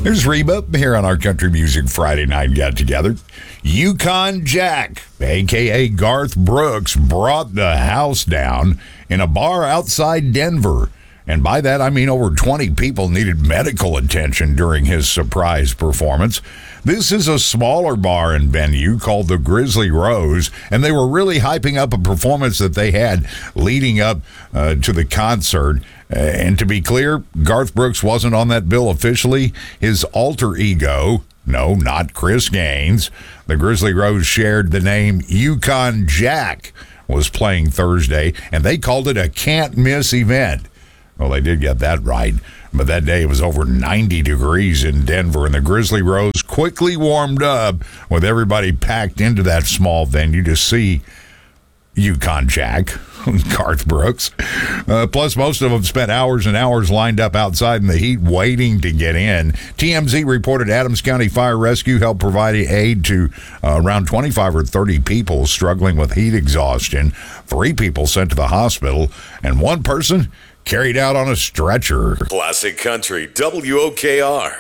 Here's Reba here on our Country Music Friday Night Get Together. Yukon Jack, a.k.a. Garth Brooks, brought the house down in a bar outside Denver. And by that, I mean over 20 people needed medical attention during his surprise performance. This is a smaller bar and venue called the Grizzly Rose, and they were really hyping up a performance that they had leading up to the concert. And to be clear, Garth Brooks wasn't on that bill officially. His alter ego, no, not Chris Gaines, the Grizzly Rose shared the name Yukon Jack, was playing Thursday, and they called it a can't-miss event. Well, they did get that right, but that day it was over 90 degrees in Denver, and the Grizzly Rose quickly warmed up with everybody packed into that small venue to see Yukon Jack, Garth Brooks. Plus, most of them spent hours and hours lined up outside in the heat waiting to get in. TMZ reported Adams County Fire Rescue helped provide aid to around 25 or 30 people struggling with heat exhaustion. 3 people sent to the hospital, and 1 person carried out on a stretcher. Classic Country WOKR.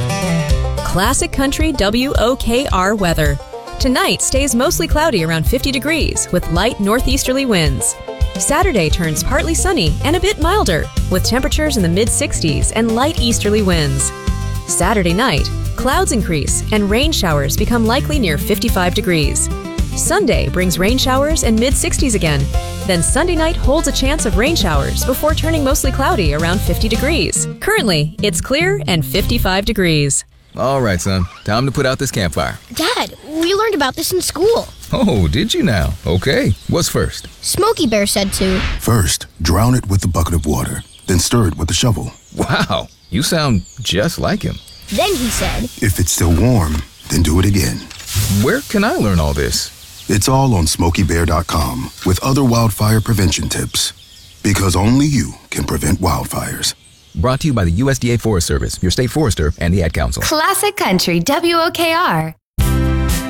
Classic Country WOKR weather. Tonight stays mostly cloudy around 50 degrees with light northeasterly winds. Saturday turns partly sunny and a bit milder with temperatures in the mid-60s and light easterly winds. Saturday night, clouds increase and rain showers become likely near 55 degrees. Sunday brings rain showers and mid-60s again. Then Sunday night holds a chance of rain showers before turning mostly cloudy around 50 degrees. Currently, it's clear and 55 degrees. All right, son. Time to put out this campfire. Dad, we learned about this in school. Oh, did you now? Okay. What's first? Smokey Bear said to. First, drown it with a bucket of water, then stir it with a shovel. Wow, you sound just like him. Then he said. If it's still warm, then do it again. Where can I learn all this? It's all on SmokeyBear.com with other wildfire prevention tips. Because only you can prevent wildfires. Brought to you by the USDA Forest Service, your state forester, and the Ad Council. Classic Country WOKR.